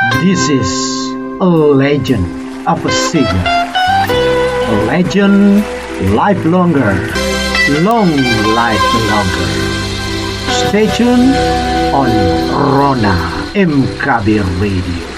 This is a legend of a singer. A legend live longer. Long life longer. Stay tuned on Rona MKB Radio.